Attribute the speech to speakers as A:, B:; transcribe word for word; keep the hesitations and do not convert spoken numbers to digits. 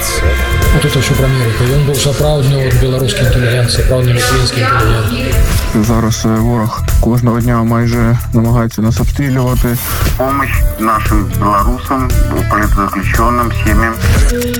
A: Вот это все про Америку. Ён быў сапраўдны от беларускі інтэлігент, сапраўдны літвінскі інтэлігент.
B: Зараз ворог кожного дня майже намагається нас обстрілювати.
C: Помощь нашим белорусам, политзаключенным, семьям.